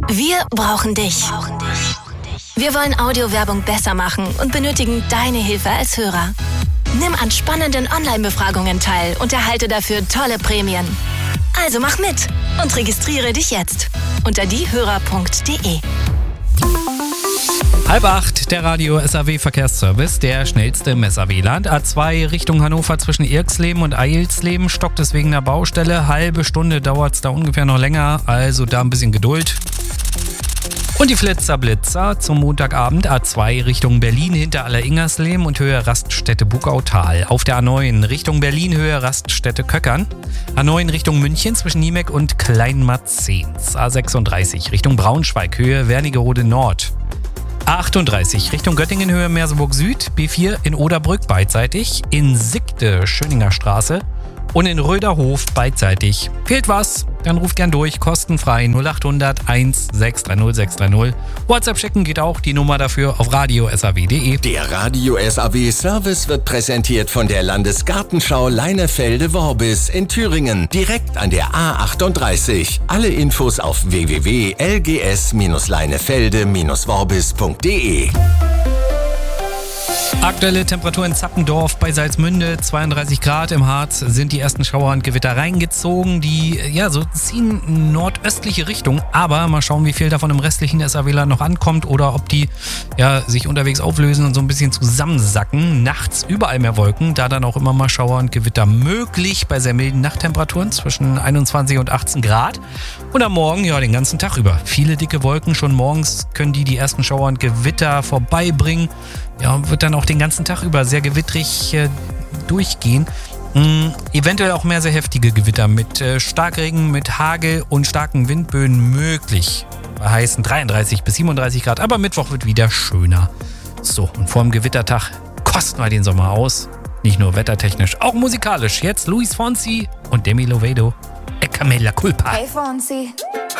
Wir brauchen dich. Wir wollen Audiowerbung besser machen und benötigen deine Hilfe als Hörer. Nimm an spannenden Online-Befragungen teil und erhalte dafür tolle Prämien. Also mach mit und registriere dich jetzt unter diehörer.de. 7:30, der Radio SAW Verkehrsservice, der schnellste im SAW-Land. A2 Richtung Hannover zwischen Irxleben und Eilsleben stockt es wegen der Baustelle. Halbe Stunde dauert es da ungefähr noch länger, also da ein bisschen Geduld. Und die Flitzer-Blitzer zum Montagabend A2 Richtung Berlin hinter Alleringersleben und Höhe Raststätte Bugautal. Auf der A9 Richtung Berlin Höhe Raststätte Köckern. A9 Richtung München zwischen Niemeck und Kleinmarzens. A36 Richtung Braunschweig Höhe Wernigerode Nord. A38 Richtung Göttingen Höhe Merseburg Süd. B4 in Oderbrück beidseitig. In Sickte Schöninger Straße. Und in Röderhof beidseitig. Fehlt was? Dann ruft gern durch, kostenfrei 0800 1630 630. WhatsApp schicken geht auch, die Nummer dafür auf radio.saw.de. Der Radio SAW Service wird präsentiert von der Landesgartenschau Leinefelde-Worbis in Thüringen, direkt an der A38. Alle Infos auf www.lgs-leinefelde-worbis.de. Aktuelle Temperatur in Zappendorf bei Salzmünde, 32 Grad. Im Harz sind die ersten Schauer und Gewitter reingezogen. Die so ziehen in nordöstliche Richtung. Aber mal schauen, wie viel davon im restlichen SAW-Land noch ankommt oder ob die sich unterwegs auflösen und so ein bisschen zusammensacken. Nachts überall mehr Wolken, da dann auch immer mal Schauer und Gewitter möglich bei sehr milden Nachttemperaturen zwischen 21 und 18 Grad. Und am Morgen, den ganzen Tag über. Viele dicke Wolken, schon morgens können die ersten Schauer und Gewitter vorbeibringen. Wird dann auch den ganzen Tag über sehr gewittrig durchgehen. Eventuell auch mehr sehr heftige Gewitter mit Starkregen, mit Hagel und starken Windböen möglich. Bei heißen 33 bis 37 Grad, aber Mittwoch wird wieder schöner. So, und vor dem Gewittertag kosten wir den Sommer aus. Nicht nur wettertechnisch, auch musikalisch. Jetzt Luis Fonsi und Demi Lovato. E Camella Culpa. Hey Fonsi.